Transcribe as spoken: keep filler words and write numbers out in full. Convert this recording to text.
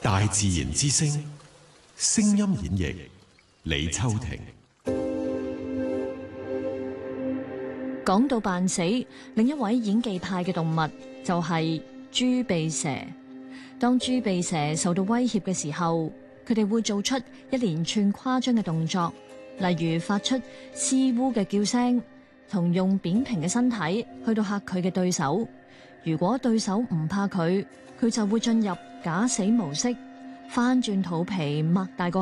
大自然之聲，聲音演繹李秋婷。 講到扮死，另一位演技派嘅動物就係豬鼻蛇。當豬鼻蛇受到威脅嘅時候，佢哋會做出一連串誇張嘅動作，例如發出嘶嗚嘅叫聲，同用扁平嘅身體去到嚇佢嘅對手。如果對手唔怕佢，佢就會進入假死模式，翻轉肚皮擘大個